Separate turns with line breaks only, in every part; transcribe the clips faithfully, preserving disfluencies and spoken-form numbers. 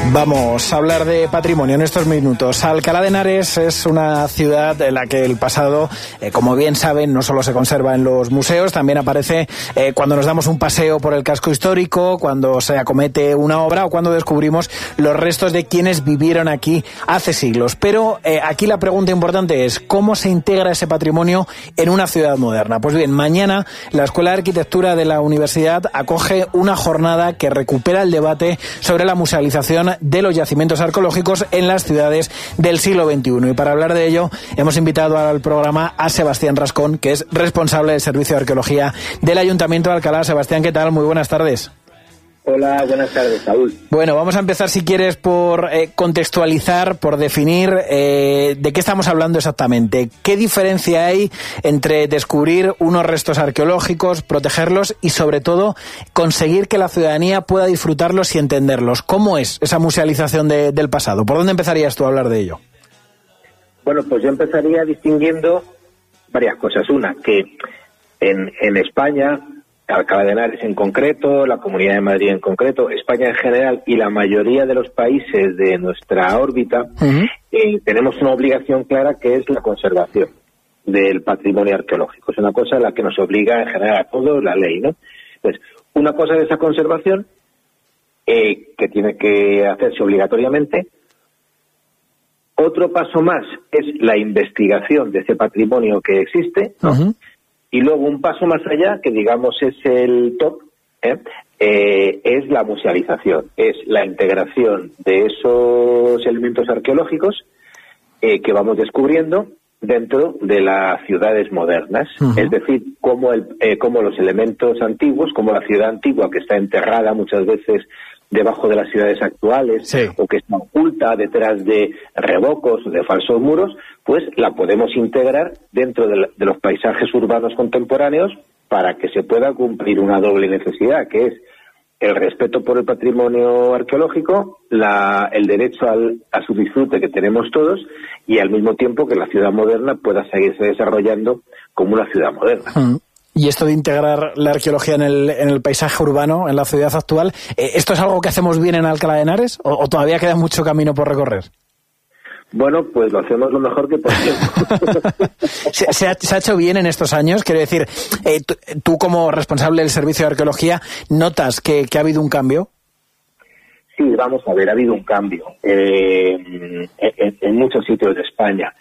Vamos a hablar de patrimonio en estos minutos. Alcalá de Henares es una ciudad en la que el pasado, eh, como bien saben, no solo se conserva en los museos, también aparece eh, cuando nos damos un paseo por el casco histórico, cuando se acomete una obra o cuando descubrimos los restos de quienes vivieron aquí hace siglos. Pero eh, aquí la pregunta importante es, ¿cómo se integra ese patrimonio en una ciudad moderna? Pues bien, mañana la Escuela de Arquitectura de la Universidad acoge una jornada que recupera el debate sobre la musealización de los yacimientos arqueológicos en las ciudades del siglo veintiuno. Y para hablar de ello hemos invitado al programa a Sebastián Rascón, que es responsable del Servicio de Arqueología del Ayuntamiento de Alcalá. Sebastián, ¿qué tal? Muy buenas tardes.
Hola, buenas tardes, Saúl.
Bueno, vamos a empezar, si quieres, por eh, contextualizar, por definir eh, de qué estamos hablando exactamente. ¿Qué diferencia hay entre descubrir unos restos arqueológicos, protegerlos y, sobre todo, conseguir que la ciudadanía pueda disfrutarlos y entenderlos? ¿Cómo es esa musealización de, del pasado? ¿Por dónde empezarías tú a hablar de ello?
Bueno, pues yo empezaría distinguiendo varias cosas. Una, que en, en España, Alcalá de Henares en concreto, la Comunidad de Madrid en concreto, España en general y la mayoría de los países de nuestra órbita, uh-huh. eh, tenemos una obligación clara que es la conservación del patrimonio arqueológico. Es una cosa a la que nos obliga en general a todos la ley, ¿no? Entonces, una cosa de esa conservación eh, que tiene que hacerse obligatoriamente. Otro paso más es la investigación de ese patrimonio que existe, ¿no? Uh-huh. Y luego un paso más allá, que digamos es el top, ¿eh? Eh, es la musealización, es la integración de esos elementos arqueológicos eh, que vamos descubriendo dentro de las ciudades modernas. Uh-huh. Es decir, cómo, el, eh, cómo los elementos antiguos, como la ciudad antigua que está enterrada muchas veces debajo de las ciudades actuales, sí, o que está oculta detrás de revocos o de falsos muros, pues la podemos integrar dentro de, la, de los paisajes urbanos contemporáneos para que se pueda cumplir una doble necesidad, que es el respeto por el patrimonio arqueológico, la, el derecho al, a su disfrute que tenemos todos, y al mismo tiempo que la ciudad moderna pueda seguirse desarrollando como una ciudad moderna.
Mm. Y esto de integrar la arqueología en el, en el paisaje urbano, en la ciudad actual, eh, ¿esto es algo que hacemos bien en Alcalá de Henares o, o todavía queda mucho camino por recorrer?
Bueno, pues lo hacemos lo mejor que podemos.
¿Se, se, ha, ¿Se ha hecho bien en estos años? Quiero decir, eh, tú, tú como responsable del Servicio de Arqueología, ¿notas que, que ha habido un cambio?
Sí, vamos a ver, ha habido un cambio eh, en, en muchos sitios de España.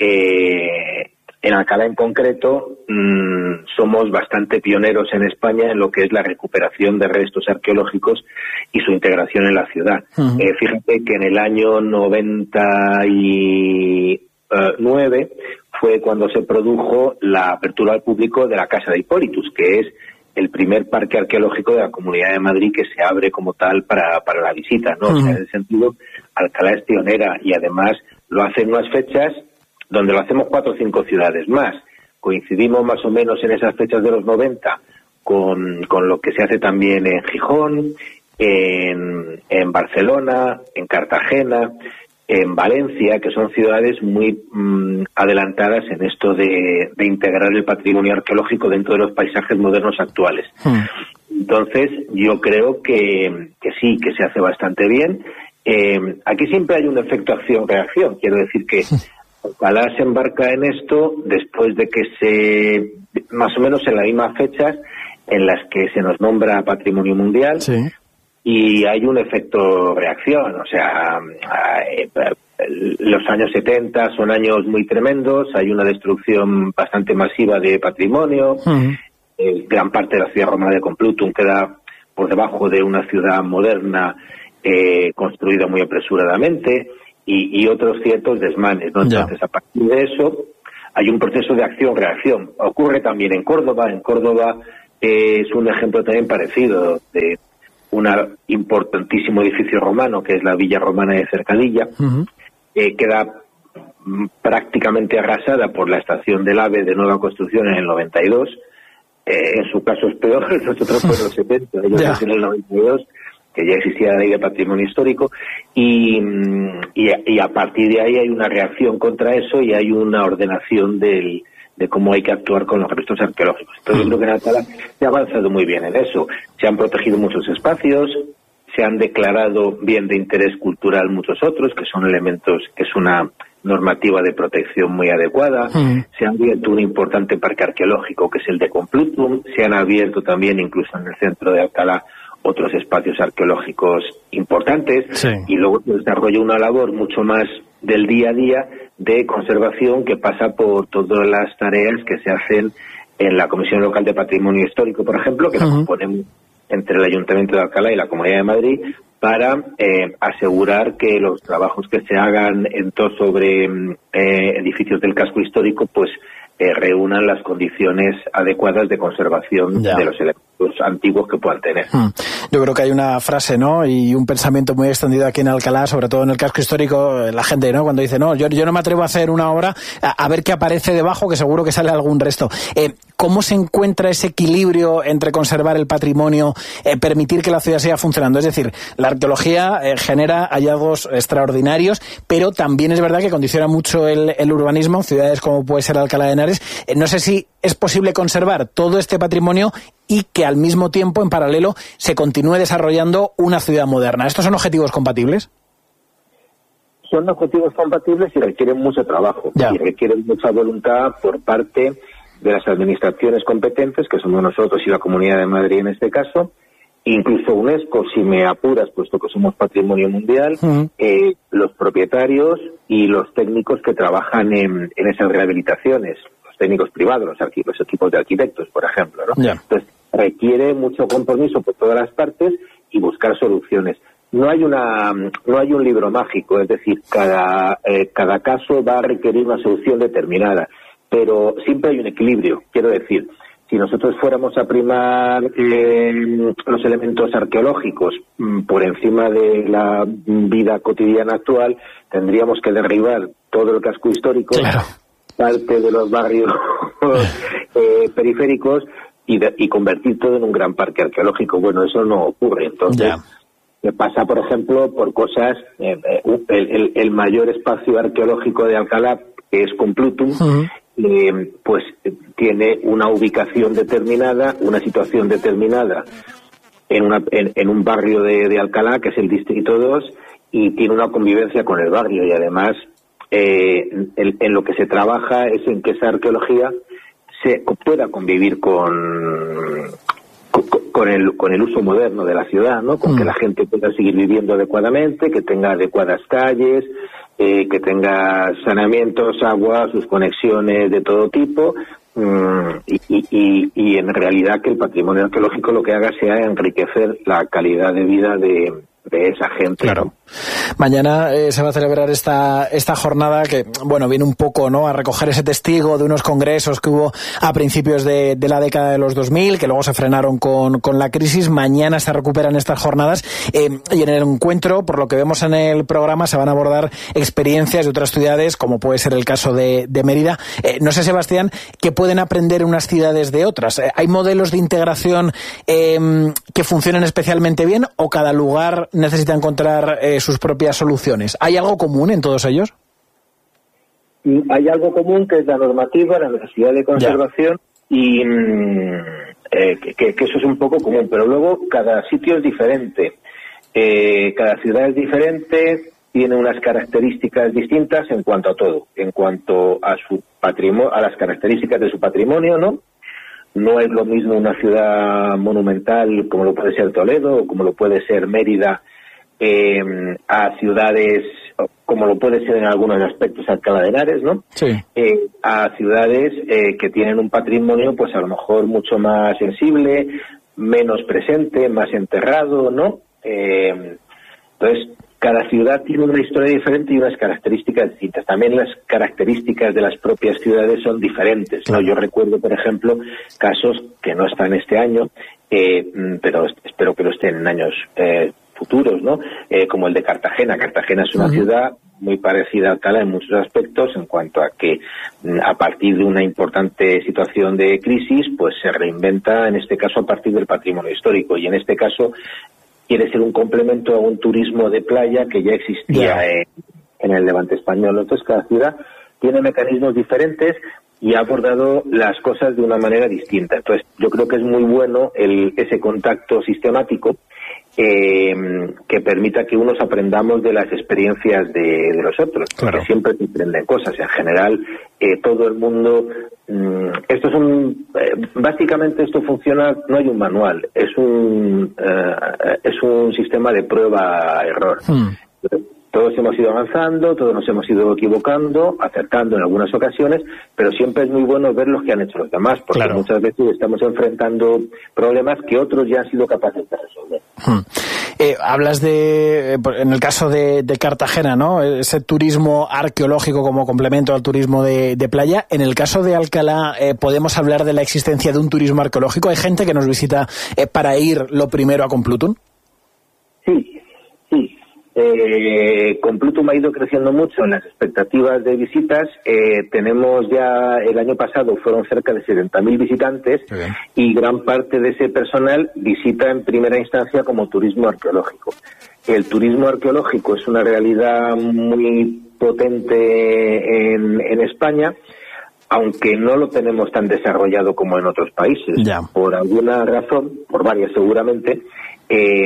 Eh, en Alcalá en concreto mmm, somos bastante pioneros en España en lo que es la recuperación de restos arqueológicos y su integración en la ciudad. Uh-huh. Eh, fíjate que en el año noventa y nueve fue cuando se produjo la apertura al público de la Casa de Hipólitus, que es el primer parque arqueológico de la Comunidad de Madrid que se abre como tal para, para la visita, ¿no? Uh-huh. O sea, en ese sentido, Alcalá es pionera y además lo hace en unas fechas donde lo hacemos cuatro o cinco ciudades más. Coincidimos más o menos en esas fechas de los noventa con, con lo que se hace también en Gijón, en, en Barcelona, en Cartagena, en Valencia, que son ciudades muy mmm, adelantadas en esto de, de integrar el patrimonio arqueológico dentro de los paisajes modernos actuales. Hmm. Entonces, yo creo que, que sí, que se hace bastante bien. Eh, aquí siempre hay un efecto acción-reacción. Quiero decir que Alcalá se embarca en esto después de que se, más o menos en las mismas fechas en las que se nos nombra Patrimonio Mundial, sí, y hay un efecto reacción. O sea, los años setenta son años muy tremendos, hay una destrucción bastante masiva de patrimonio, uh-huh. eh, gran parte de la ciudad romana de Complutum queda por debajo de una ciudad moderna eh, construida muy apresuradamente, Y, y otros ciertos desmanes, ¿no? Entonces, a partir de eso, hay un proceso de acción-reacción. Ocurre también en Córdoba. En Córdoba eh, es un ejemplo también parecido de un importantísimo edificio romano, que es la Villa Romana de Cercadilla, uh-huh. eh, queda m, prácticamente arrasada por la estación del AVE de nueva construcción en el noventa y dos. Eh, en su caso es peor, nosotros fue en los setenta, ellos yeah. en el noventa y dos. Que ya existía la ley de patrimonio histórico, y, y, y a partir de ahí hay una reacción contra eso y hay una ordenación del, de cómo hay que actuar con los restos arqueológicos. Entonces yo creo que en Alcalá se ha avanzado muy bien en eso. Se han protegido muchos espacios, se han declarado bien de interés cultural muchos otros, que son elementos, que es una normativa de protección muy adecuada. Mm. Se ha abierto un importante parque arqueológico, que es el de Complutum. Se han abierto también, incluso en el centro de Alcalá, otros espacios arqueológicos importantes. Sí. Y luego se desarrolla una labor mucho más del día a día de conservación, que pasa por todas las tareas que se hacen en la Comisión Local de Patrimonio Histórico, por ejemplo, que uh-huh. la componemos entre el Ayuntamiento de Alcalá y la Comunidad de Madrid, para eh, asegurar que los trabajos que se hagan en todo sobre eh, edificios del casco histórico, pues eh, reúnan las condiciones adecuadas de conservación ya. de los elementos antiguos que puedan tener.
Hmm. Yo creo que hay una frase, ¿no? Y un pensamiento muy extendido aquí en Alcalá, sobre todo en el casco histórico, la gente, ¿no? Cuando dice, no, yo, yo no me atrevo a hacer una obra, a, a ver qué aparece debajo, que seguro que sale algún resto. Eh, ¿Cómo se encuentra ese equilibrio entre conservar el patrimonio, eh, permitir que la ciudad siga funcionando? Es decir, la arqueología eh, genera hallazgos extraordinarios, pero también es verdad que condiciona mucho el, el urbanismo, ciudades como puede ser Alcalá de Henares. Eh, no sé si es posible conservar todo este patrimonio y que al mismo tiempo, en paralelo, se continúe desarrollando una ciudad moderna. ¿Estos son objetivos compatibles?
Son objetivos compatibles y requieren mucho trabajo. Ya. Y requieren mucha voluntad por parte de las administraciones competentes, que somos nosotros y la Comunidad de Madrid en este caso, incluso UNESCO, si me apuras, puesto que somos patrimonio mundial, uh-huh. eh, los propietarios y los técnicos que trabajan en, en esas rehabilitaciones, los técnicos privados, los, arqu- los equipos de arquitectos, por ejemplo, ¿no? Yeah. Entonces, requiere mucho compromiso por todas las partes y buscar soluciones. No hay una, no hay un libro mágico, es decir, cada, eh, cada caso va a requerir una solución determinada, pero siempre hay un equilibrio. Quiero decir, si nosotros fuéramos a primar eh, los elementos arqueológicos mm, por encima de la vida cotidiana actual, tendríamos que derribar todo el casco histórico, claro. parte de los barrios eh, periféricos y, de, y convertir todo en un gran parque arqueológico. Bueno, eso no ocurre. Entonces, yeah. me pasa, por ejemplo, por cosas, eh, el, el, el mayor espacio arqueológico de Alcalá, que es Complutum, uh-huh. eh, pues tiene una ubicación determinada, una situación determinada en, una, en, en un barrio de, de Alcalá, que es el Distrito dos, y tiene una convivencia con el barrio. Y además, eh, en, en lo que se trabaja es en que esa arqueología se pueda convivir con, con, con, el, con el uso moderno de la ciudad, ¿no? Con mm. que la gente pueda seguir viviendo adecuadamente, que tenga adecuadas calles, eh, que tenga saneamientos, agua, sus conexiones de todo tipo, mm, y, y, y en realidad que el patrimonio arqueológico lo que haga sea enriquecer la calidad de vida de, de esa gente.
Claro. Mañana eh, se va a celebrar esta esta jornada que, bueno, viene un poco, ¿no?, a recoger ese testigo de unos congresos que hubo a principios de, de la década de los dos mil, que luego se frenaron con, con la crisis. Mañana se recuperan estas jornadas eh, y en el encuentro, por lo que vemos en el programa, se van a abordar experiencias de otras ciudades, como puede ser el caso de, de Mérida. Eh, no sé, Sebastián, ¿qué pueden aprender unas ciudades de otras? Eh, ¿Hay modelos de integración eh, que funcionen especialmente bien o cada lugar necesita encontrar eh, sus propias soluciones? ¿Hay algo común en todos ellos?
Hay algo común, que es la normativa, la necesidad de conservación, ya. y eh, que, que eso es un poco común, pero luego cada sitio es diferente, eh, cada ciudad es diferente, tiene unas características distintas en cuanto a todo, en cuanto a su patrimonio, a las características de su patrimonio, ¿no? No es lo mismo una ciudad monumental como lo puede ser Toledo o como lo puede ser Mérida, eh, a ciudades como lo puede ser en algunos aspectos Alcalá de Henares, ¿no? Sí. Eh, a ciudades eh, que tienen un patrimonio, pues a lo mejor mucho más sensible, menos presente, más enterrado, ¿no? Eh, entonces, cada ciudad tiene una historia diferente y unas características distintas. También las características de las propias ciudades son diferentes, ¿no? Yo recuerdo, por ejemplo, casos que no están este año, eh, pero espero que lo estén en años eh, futuros, ¿no? Eh, como el de Cartagena. Cartagena es una uh-huh. ciudad muy parecida a Alcalá en muchos aspectos, en cuanto a que a partir de una importante situación de crisis, pues se reinventa, en este caso a partir del patrimonio histórico, y en este caso quiere ser un complemento a un turismo de playa que ya existía yeah. en, en el Levante español. Entonces, cada ciudad tiene mecanismos diferentes y ha abordado las cosas de una manera distinta. Entonces, yo creo que es muy bueno el, ese contacto sistemático eh, que permita que unos aprendamos de las experiencias de, de los otros,
claro.
porque siempre se aprenden cosas. En general, eh, todo el mundo... Mm, esto es un... Eh, básicamente esto funciona, no hay un manual, es un, eh, es un sistema de prueba-error. Hmm. Todos hemos ido avanzando, todos nos hemos ido equivocando, acertando en algunas ocasiones, pero siempre es muy bueno ver los que han hecho los demás, porque claro. muchas veces estamos enfrentando problemas que otros ya han sido capaces de resolver.
Hmm. Eh, hablas de, en el caso de, de Cartagena, ¿no? Ese turismo arqueológico como complemento al turismo de, de playa. En el caso de Alcalá, eh, ¿podemos hablar de la existencia de un turismo arqueológico? ¿Hay gente que nos visita eh, para ir lo primero a Complutum?
Sí, sí. Eh, Complutum ha ido creciendo mucho en las expectativas de visitas. Eh, tenemos ya, el año pasado fueron cerca de setenta mil visitantes y gran parte de ese personal visita en primera instancia como turismo arqueológico. El turismo arqueológico es una realidad muy potente en, en España, aunque no lo tenemos tan desarrollado como en otros países.
Ya.
Por alguna razón, por varias seguramente, Eh,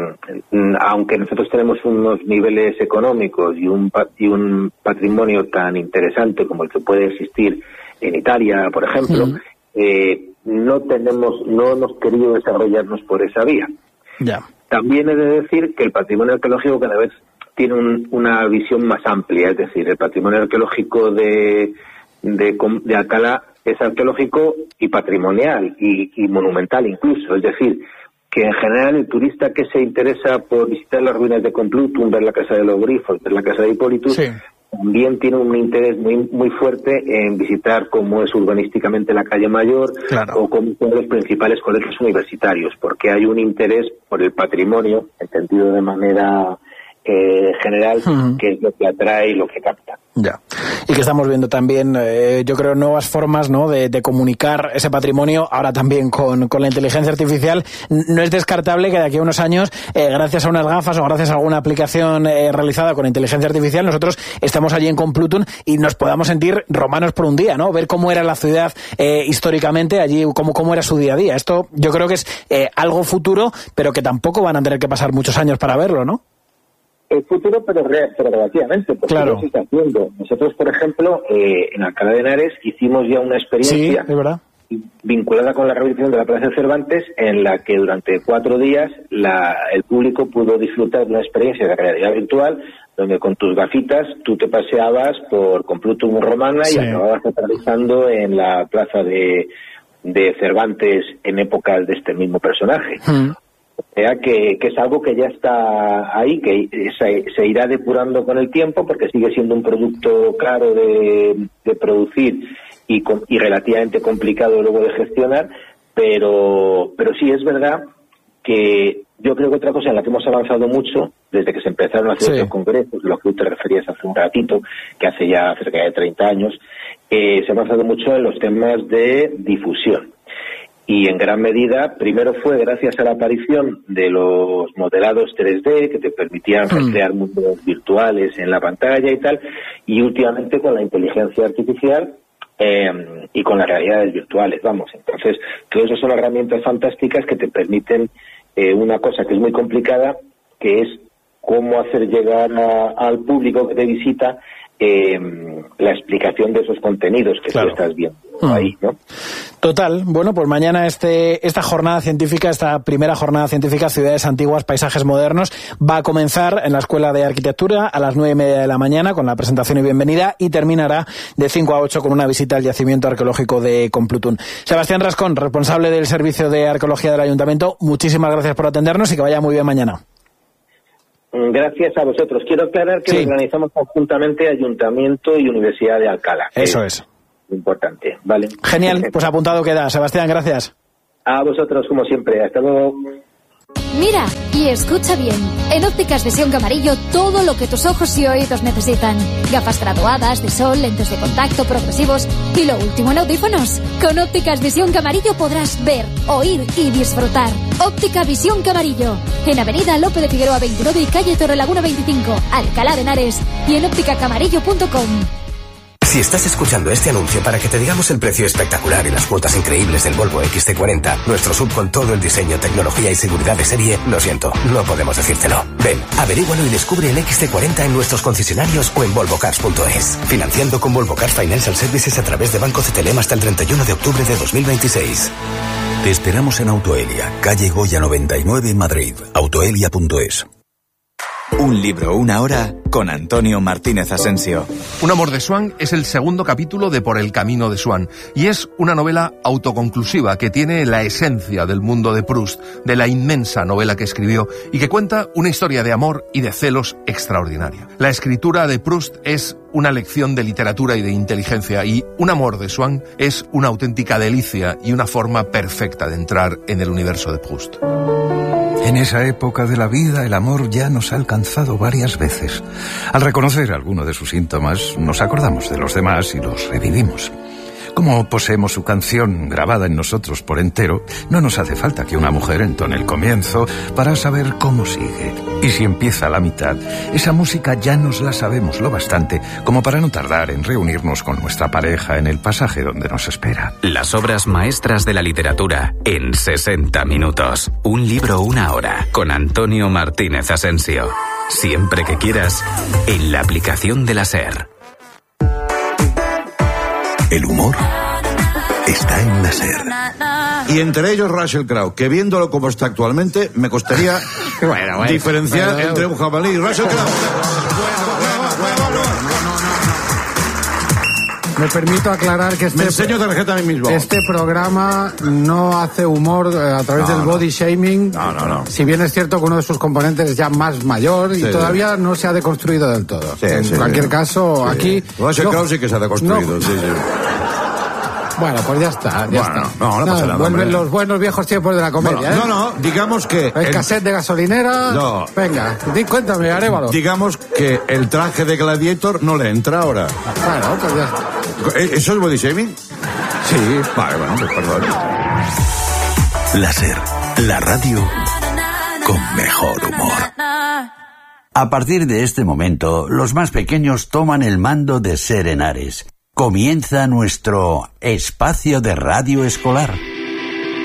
aunque nosotros tenemos unos niveles económicos y un, y un patrimonio tan interesante como el que puede existir en Italia, por ejemplo, uh-huh. eh, no tenemos, no hemos querido desarrollarnos por esa vía.
Yeah.
También he de decir que el patrimonio arqueológico cada vez tiene un, una visión más amplia, es decir, el patrimonio arqueológico de, de, de Alcalá es arqueológico y patrimonial y, y monumental incluso, es decir, que en general el turista que se interesa por visitar las ruinas de Complutum, ver la Casa de los Grifos, ver la Casa de Hipólito, sí. también tiene un interés muy muy fuerte en visitar cómo es urbanísticamente la calle Mayor, claro. o cómo son los principales colegios universitarios, porque hay un interés por el patrimonio, entendido de manera eh, general, uh-huh. que es lo que atrae y lo que capta.
Ya. Y que estamos viendo también, eh, yo creo, nuevas formas, ¿no?, de, de comunicar ese patrimonio, ahora también con, con la inteligencia artificial. No es descartable que de aquí a unos años, eh, gracias a unas gafas o gracias a alguna aplicación eh, realizada con inteligencia artificial, nosotros estamos allí en Complutum y nos podamos sentir romanos por un día, ¿no? Ver cómo era la ciudad eh, históricamente allí, cómo, cómo era su día a día. Esto yo creo que es eh, algo futuro, pero que tampoco van a tener que pasar muchos años para verlo, ¿no?
El futuro, pero, re, pero relativamente, porque
claro.
lo se está haciendo. Nosotros, por ejemplo, eh, en Alcalá de Henares hicimos ya una experiencia
sí, es verdad.
vinculada con la rehabilitación de la Plaza de Cervantes, en la que durante cuatro días la, el público pudo disfrutar de una experiencia de realidad virtual, donde con tus gafitas tú te paseabas por Complutum Romana sí. y acababas aterrizando en la Plaza de, de Cervantes en épocas de este mismo personaje. Mm. O sea que, que es algo que ya está ahí, que se, se irá depurando con el tiempo, porque sigue siendo un producto caro de, de producir y, y relativamente complicado luego de gestionar, pero, pero sí es verdad que yo creo que otra cosa en la que hemos avanzado mucho desde que se empezaron a hacer sí. los congresos, lo que tú te referías hace un ratito, que hace ya cerca de treinta años, eh, se ha avanzado mucho en los temas de difusión. Y en gran medida, primero fue gracias a la aparición de los modelados tres D que te permitían mm. crear mundos virtuales en la pantalla y tal, y últimamente con la inteligencia artificial eh, y con las realidades virtuales, vamos. Entonces, todo eso son herramientas fantásticas que te permiten eh, una cosa que es muy complicada, que es cómo hacer llegar a, al público que te visita eh, la explicación de esos contenidos que claro. tú estás viendo mm. ahí, ¿no?
Total. Bueno, pues mañana este esta jornada científica, esta primera jornada científica, Ciudades Antiguas, Paisajes Modernos, va a comenzar en la Escuela de Arquitectura a las nueve y media de la mañana con la presentación y bienvenida, y terminará de cinco a ocho con una visita al yacimiento arqueológico de Complutum. Sebastián Rascón, responsable del Servicio de Arqueología del Ayuntamiento, muchísimas gracias por atendernos y que vaya muy bien mañana.
Gracias a vosotros. Quiero aclarar que sí. organizamos conjuntamente Ayuntamiento y Universidad de Alcalá.
Eso es.
Importante, ¿vale?
Genial, pues apuntado queda. Sebastián, gracias.
A vosotros, como siempre. Hasta luego.
Mira y escucha bien. En Ópticas Visión Camarillo, todo lo que tus ojos y oídos necesitan. Gafas graduadas, de sol, lentes de contacto, progresivos y lo último en audífonos. Con Ópticas Visión Camarillo podrás ver, oír y disfrutar. Óptica Visión Camarillo. En Avenida Lope de Figueroa veintinueve y calle Torrelaguna veinticinco, Alcalá de Henares, y en óptica camarillo punto com.
Si estás escuchando este anuncio para que te digamos el precio espectacular y las cuotas increíbles del Volvo X C cuarenta, nuestro sub con todo el diseño, tecnología y seguridad de serie, lo siento, no podemos decírtelo. Ven, averígualo y descubre el X C cuarenta en nuestros concesionarios o en volvo cars punto es. Financiando con Volvo Cars Financial Services a través de Banco C T L M hasta el treinta y uno de octubre de dos mil veintiséis.
Te esperamos en Autoelia, calle Goya noventa y nueve, Madrid. autoelia punto es.
Un libro, una hora, con Antonio Martínez Asensio.
Un amor de Swann es el segundo capítulo de Por el camino de Swann, y es una novela autoconclusiva que tiene la esencia del mundo de Proust, de la inmensa novela que escribió, y que cuenta una historia de amor y de celos extraordinaria. La escritura de Proust es una lección de literatura y de inteligencia, y Un amor de Swann es una auténtica delicia y una forma perfecta de entrar en el universo de Proust.
En esa época de la vida, el amor ya nos ha alcanzado varias veces. Al reconocer alguno de sus síntomas, nos acordamos de los demás y los revivimos. Como poseemos su canción grabada en nosotros por entero, no nos hace falta que una mujer entone el comienzo para saber cómo sigue. Y si empieza a la mitad, esa música ya nos la sabemos lo bastante como para no tardar en reunirnos con nuestra pareja en el pasaje donde nos espera.
Las obras maestras de la literatura en sesenta minutos. Un libro, una hora, con Antonio Martínez Asensio. Siempre que quieras, en la aplicación de la SER.
El humor está en la SER.
Y entre ellos Russell Crowe, que viéndolo como está actualmente, me costaría bueno, bueno, diferenciar bueno, entre un jabalí y Russell Crowe.
Me permito aclarar que este,
me enseño tarjeta a mí mismo.
Este programa no hace humor eh, a través no, del body no. shaming.
No, no, no.
Si bien es cierto que uno de sus componentes es ya más mayor y sí, todavía sí. no se ha deconstruido del todo.
Sí,
en
sí,
cualquier
sí.
caso,
sí.
aquí...
Russell Crowe sí que se ha deconstruido, no. sí, sí.
Bueno, pues ya está, ya
bueno,
está.
No, no, no pasa nada.
Vuelven
hombre.
los buenos viejos tiempos de la comedia,
bueno,
¿eh?
No, no, digamos que...
El, el cassette de gasolinera...
No.
Venga, di, cuéntame, Arévalo.
Digamos que el traje de Gladiator no le entra ahora.
Bueno, pues ya está.
¿Eso es body shaming?
Sí.
Vale, bueno, pues perdón.
La SER, la radio con mejor humor.
A partir de este momento, los más pequeños toman el mando de SER Henares. Comienza nuestro espacio de radio escolar.